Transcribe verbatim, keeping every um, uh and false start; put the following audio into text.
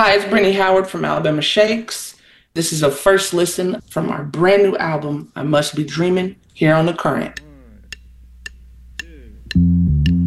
Hi, it's Brittany Howard from Alabama Shakes. This is a first listen from our brand new album, I Must Be Dreaming, here on The Current.